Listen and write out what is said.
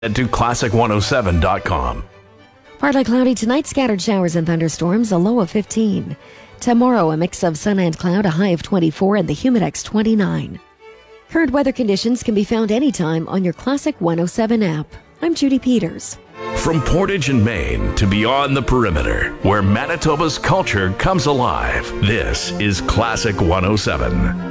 to classic107.com. Partly cloudy tonight, scattered showers and thunderstorms, a low of 15. Tomorrow, a mix of sun and cloud, a high of 24, and the Humidex 29. Current weather conditions can be found anytime on your Classic 107 app. I'm Judy Peters. From Portage in Maine to beyond the perimeter, where Manitoba's culture comes alive, this is Classic 107.